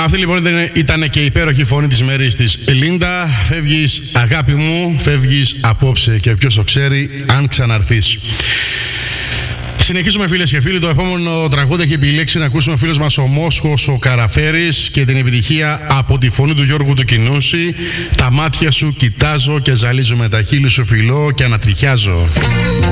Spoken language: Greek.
Αυτή λοιπόν ήταν και η υπέροχη φωνή της Μέρης της Λίντα. Φεύγεις αγάπη μου, φεύγεις απόψε και ποιος το ξέρει αν ξαναρθείς. Συνεχίζουμε φίλες και φίλοι, το επόμενο τραγούδι έχει επιλέξει να ακούσουμε ο φίλος μας ο Μόσχος ο Καραφέρης και την επιτυχία από τη φωνή του Γιώργου του Κινούση. Τα μάτια σου κοιτάζω και ζαλίζω, με τα χείλη σου φιλώ και ανατριχιάζω.